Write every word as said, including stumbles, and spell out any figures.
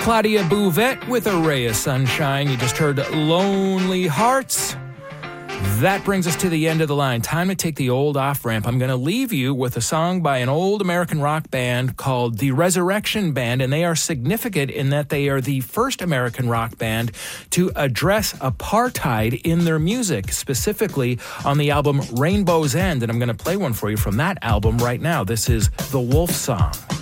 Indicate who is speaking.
Speaker 1: Claudia Bouvette with a Ray of Sunshine. You just heard Lonely Hearts. That brings us to the end of the line. Time to take the old off-ramp. I'm going to leave you with a song by an old American rock band called the Resurrection Band, and they are significant in that they are the first American rock band to address apartheid in their music, specifically on the album Rainbow's End, and I'm going to play one for you from that album right now. This is The Wolf Song.